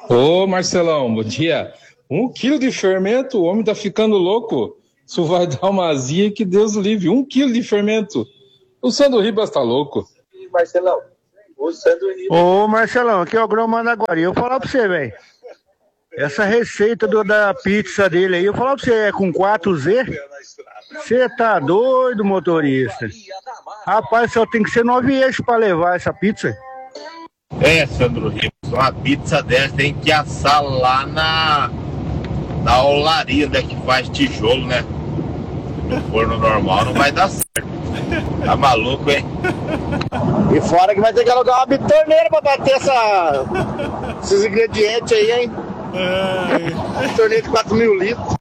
Ô Marcelão, bom dia. 1 quilo de fermento, o homem tá ficando louco. Isso vai dar uma azia que Deus o livre. 1 quilo de fermento. O Sandro Ribas tá louco. Marcelão, o Sandro Ribas. Ô Marcelão, aqui é o Grão Managuari. Eu vou falar pra você, velho. Essa receita da pizza dele aí, eu vou falar pra você, é com 4Z? Você tá doido, motorista? Rapaz, só tem que ser 9 eixos pra levar essa pizza. Sandro Ribas, uma pizza dessa tem que assar lá na olaria, né, que faz tijolo, né? No forno normal não vai dar certo. Tá maluco, hein? E fora que vai ter que alugar uma bitorneira pra bater esses ingredientes aí, hein? Bitorneira de 4.000 litros.